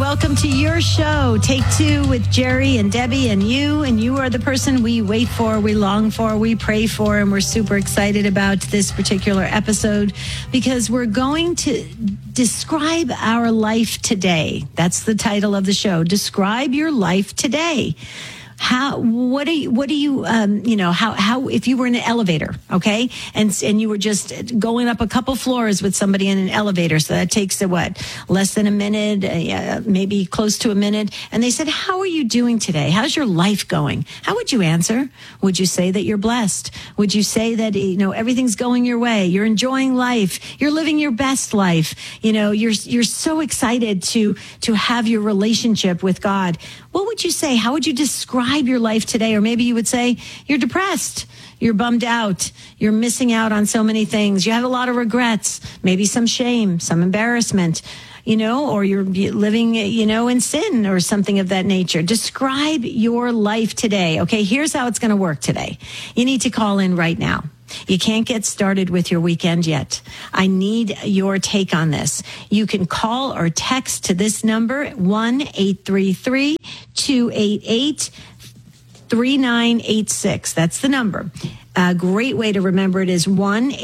welcome to your show, Take Two with Jerry and Debbie and you. And you are the person we wait for, we long for, we pray for, and we're super excited about this particular episode because we're going to describe our life today. That's the title of the show. Describe your life today. What do you, if you were in an elevator, okay? And you were just going up a couple floors with somebody in an elevator. So that takes, less than a minute, maybe close to a minute. And they said, how are you doing today? How's your life going? How would you answer? Would you say that you're blessed? Would you say that, everything's going your way? You're enjoying life. You're living your best life. You're so excited to have your relationship with God. What would you say? How would you describe your life today? Or maybe you would say you're depressed, you're bummed out, you're missing out on so many things, you have a lot of regrets, maybe some shame, some embarrassment, or you're living, in sin or something of that nature. Describe your life today. Okay, here's how it's going to work today. You need to call in right now. You can't get started with your weekend yet. I need your take on this. You can call or text to this number, 1-833-288-3986. That's the number. A great way to remember it is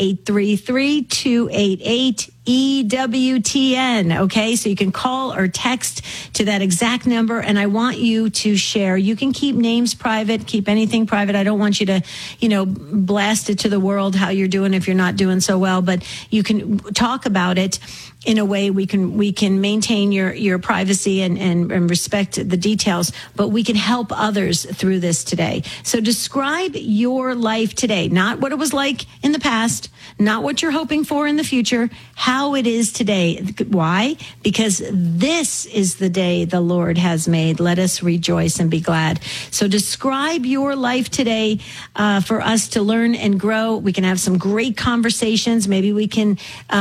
1-833-288-EWTN. Okay, so you can call or text to that exact number, and I want you to share. You can keep names private, keep anything private. I don't want you to, blast it to the world how you're doing if you're not doing so well, but you can talk about it in a way we can maintain your privacy and respect the details, but we can help others through this today. So describe your life today, not what it was like in the past, not what you're hoping for in the future, how it is today. Why? Because this is the day the Lord has made. Let us rejoice and be glad. So describe your life today for us to learn and grow. We can have some great conversations. Maybe we can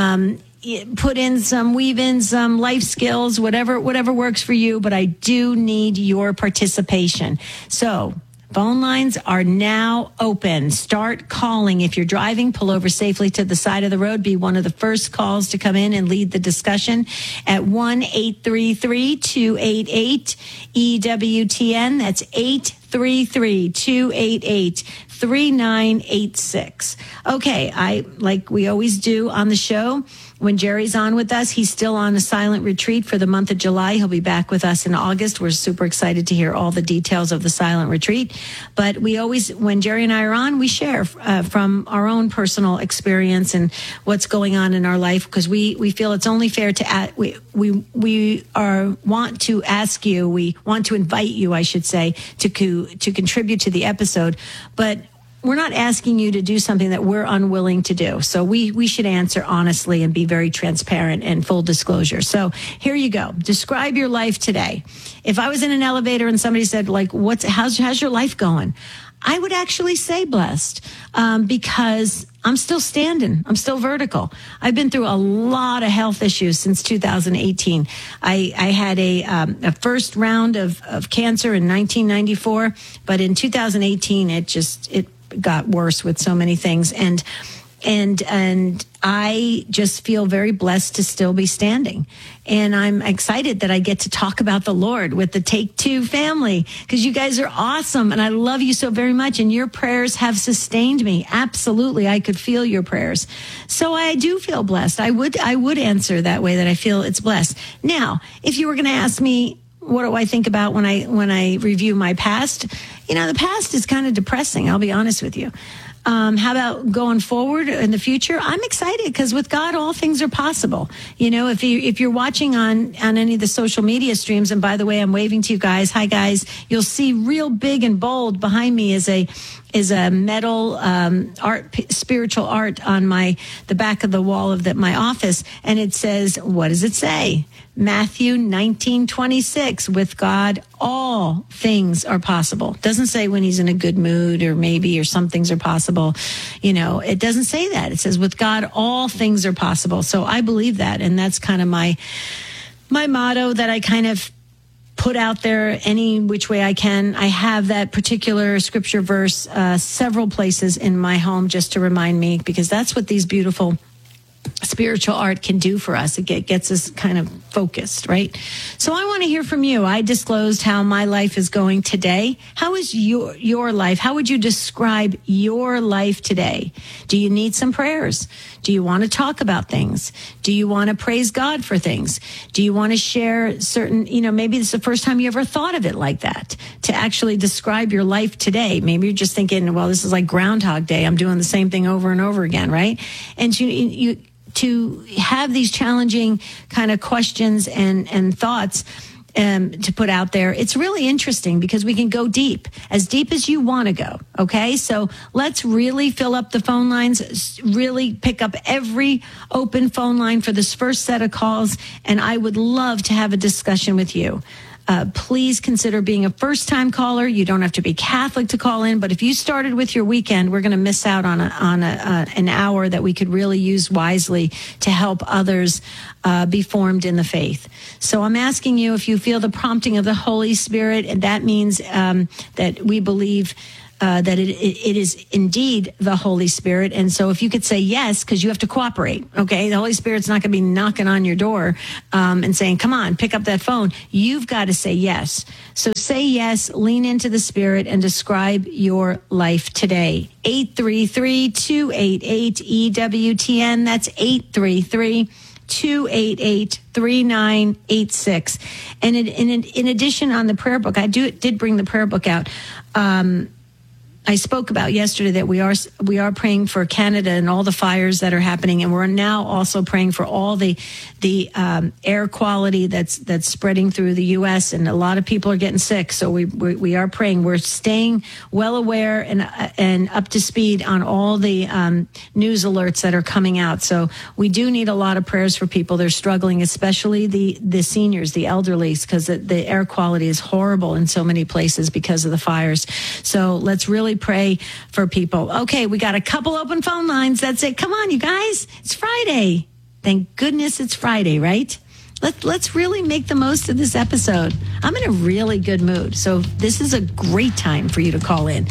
weave in some life skills, whatever works for you, but I do need your participation. So phone lines are now open. Start calling. If you're driving, pull over safely to the side of the road. Be one of the first calls to come in and lead the discussion at 1-833-288-EWTN. That's 833-288-3986. Okay, like we always do on the show, when Jerry's on with us, he's still on a silent retreat for the month of July. He'll be back with us in August. We're super excited to hear all the details of the silent retreat. But we always, when Jerry and I are on, we share from our own personal experience and what's going on in our life, because we feel it's only fair to we want to ask you, we want to invite you, I should say, to contribute to the episode, but we're not asking you to do something that we're unwilling to do. So we should answer honestly and be very transparent and full disclosure. So here you go. Describe your life today. If I was in an elevator and somebody said, how's your life going? I would actually say blessed, because I'm still standing. I'm still vertical. I've been through a lot of health issues since 2018. I had a first round of cancer in 1994, but in 2018, it got worse with so many things. And I just feel very blessed to still be standing. And I'm excited that I get to talk about the Lord with the Take Two family, because you guys are awesome. And I love you so very much. And your prayers have sustained me. Absolutely. I could feel your prayers. So I do feel blessed. I would answer that way, that I feel it's blessed. Now, if you were going to ask me, what do I think about when I review my past? The past is kind of depressing. I'll be honest with you. How about going forward in the future? I'm excited because with God, all things are possible. If you're watching on any of the social media streams, and by the way, I'm waving to you guys. Hi guys. You'll see real big and bold behind me is a metal spiritual art on the back of the wall of my office, and it says, what does it say? Matthew 19:26. With God, all things are possible. Doesn't say when he's in a good mood or some things are possible. It doesn't say that. It says with God, all things are possible. So I believe that, and that's kind of my motto that I kind of put out there any which way I can. I have that particular scripture verse several places in my home just to remind me, because that's what these beautiful spiritual art can do for us. It gets us kind of focused, right? So I want to hear from you. I disclosed how my life is going today. How is your life? How would you describe your life today? Do you need some prayers? Do you want to talk about things? Do you want to praise God for things? Do you want to share certain, maybe this is the first time you ever thought of it like that, to actually describe your life today. Maybe you're just thinking, well, this is like Groundhog Day. I'm doing the same thing over and over again, right? And you to have these challenging kind of questions and thoughts to put out there, it's really interesting because we can go deep as you want to go. Okay. So let's really fill up the phone lines, really pick up every open phone line for this first set of calls. And I would love to have a discussion with you. Please consider being a first-time caller. You don't have to be Catholic to call in, but if you started with your weekend, we're going to miss out on an hour that we could really use wisely to help others be formed in the faith. So I'm asking you if you feel the prompting of the Holy Spirit, and that means that we believe that it is indeed the Holy Spirit. And so if you could say yes, because you have to cooperate, okay? The Holy Spirit's not going to be knocking on your door and saying, come on, pick up that phone. You've got to say yes. So say yes, lean into the Spirit, and describe your life today. 833-288-EWTN. That's 833-288-3986. And in addition, on the prayer book, I did bring the prayer book out. I spoke about yesterday that we are praying for Canada and all the fires that are happening, and we're now also praying for all the air quality that's spreading through the U.S. and a lot of people are getting sick. So we are praying. We're staying well aware and up to speed on all the news alerts that are coming out. So we do need a lot of prayers for people. They're struggling, especially the seniors, the elderly, because the air quality is horrible in so many places because of the fires. So let's really pray for people. Okay, we got a couple open phone lines. That's it. Come on, you guys. It's Friday. Thank goodness it's Friday, right? Let's really make the most of this episode. I'm in a really good mood, so this is a great time for you to call in.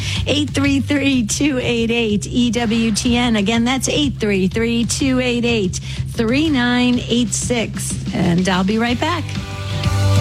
833-288-EWTN. Again, that's 833-288-3986. And I'll be right back.